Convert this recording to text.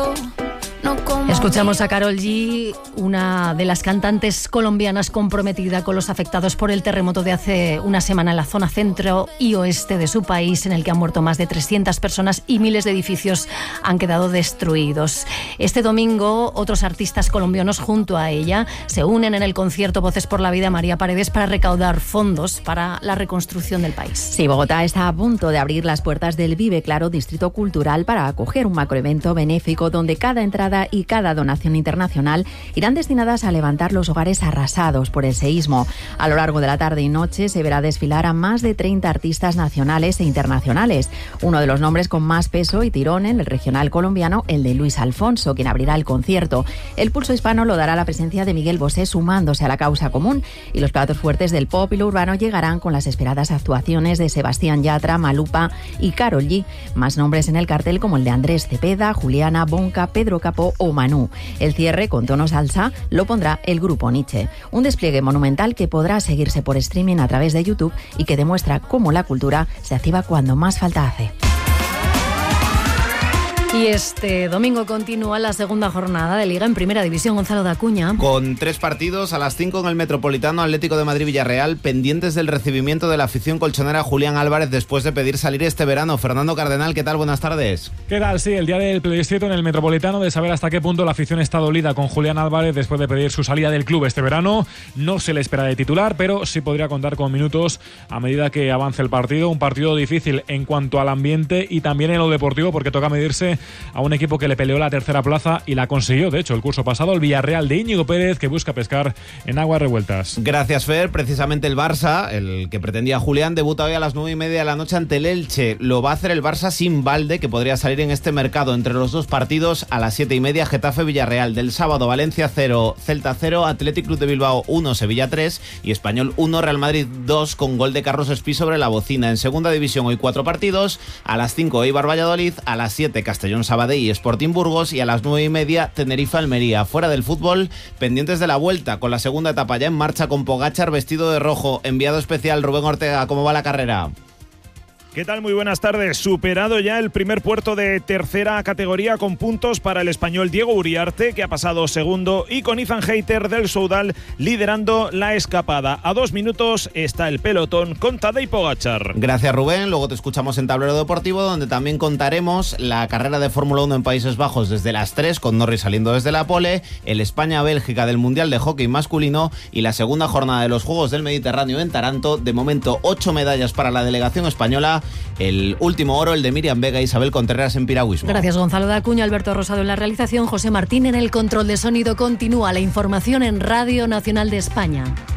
yo. Escuchamos a Karol G, una de las cantantes colombianas comprometida con los afectados por el terremoto de hace una semana en la zona centro y oeste de su país, en el que han muerto más de 300 personas y miles de edificios han quedado destruidos. Este domingo, otros artistas colombianos junto a ella se unen en el concierto Voces por la Vida María Paredes para recaudar fondos para la reconstrucción del país. Sí, Bogotá está a punto de abrir las puertas del Vive Claro Distrito Cultural para acoger un macroevento benéfico donde cada entrada y cada donación internacional irán destinadas a levantar los hogares arrasados por el seísmo. A lo largo de la tarde y noche se verá desfilar a más de 30 artistas nacionales e internacionales. Uno de los nombres con más peso y tirón en el regional colombiano, el de Luis Alfonso, quien abrirá el concierto. El pulso hispano lo dará la presencia de Miguel Bosé sumándose a la causa común, y los platos fuertes del pop y lo urbano llegarán con las esperadas actuaciones de Sebastián Yatra, Maluma y Karol G. Más nombres en el cartel como el de Andrés Cepeda, Juliana, Bonca, Pedro Capó o Manu. El cierre con tono salsa lo pondrá el grupo Nietzsche. Un despliegue monumental que podrá seguirse por streaming a través de YouTube y que demuestra cómo la cultura se activa cuando más falta hace. Y este domingo continúa la segunda jornada de Liga en Primera División. Gonzalo de Acuña. Con 3 partidos, a las 5 en el Metropolitano, Atlético de Madrid-Villarreal, pendientes del recibimiento de la afición colchonera Julián Álvarez después de pedir salir este verano. Fernando Cardenal, ¿qué tal? Buenas tardes. ¿Qué tal? Sí, el día del plebiscito en el Metropolitano, de saber hasta qué punto la afición está dolida con Julián Álvarez después de pedir su salida del club este verano. No se le espera de titular, pero sí podría contar con minutos a medida que avance el partido. Un partido difícil en cuanto al ambiente y también en lo deportivo, porque toca medirse a un equipo que le peleó la tercera plaza y la consiguió, de hecho, el curso pasado, el Villarreal de Íñigo Pérez, que busca pescar en aguas revueltas. Gracias, Fer. Precisamente el Barça, el que pretendía Julián, debuta hoy a las 9:30 de la noche ante el Elche. Lo va a hacer el Barça sin Valde, que podría salir en este mercado. Entre los dos partidos, a las 7:30, Getafe-Villarreal. Del sábado, Valencia 0, Celta 0, Athletic Club de Bilbao 1, Sevilla 3 y Español 1, Real Madrid 2, con gol de Carlos Espí sobre la bocina. En segunda división, hoy 4 partidos. A las 5, Eibar-Valladolid. A las 7, Castellón-Sabadell y Sporting Burgos, y a las 9:30 Tenerife-Almería. Fuera del fútbol, pendientes de la vuelta, con la segunda etapa ya en marcha, con Pogačar vestido de rojo. Enviado especial Rubén Ortega, ¿cómo va la carrera? ¿Qué tal? Muy buenas tardes. Superado ya el primer puerto de tercera categoría, con puntos para el español Diego Uriarte, que ha pasado segundo, y con Ethan Hayter del Soudal liderando la escapada. A 2 minutos está el pelotón con Tadej Pogačar. Gracias, Rubén. Luego te escuchamos en Tablero Deportivo, donde también contaremos la carrera de Fórmula 1 en Países Bajos desde las 3, con Norris saliendo desde la pole, el España-Bélgica del Mundial de Hockey masculino y la segunda jornada de los Juegos del Mediterráneo en Taranto. De momento, 8 medallas para la delegación española. El último oro, el de Miriam Vega y Isabel Contreras en piragüismo. Gracias, Gonzalo de Acuña, Alberto Rosado en la realización, José Martín en el control de sonido. Continúa la información en Radio Nacional de España.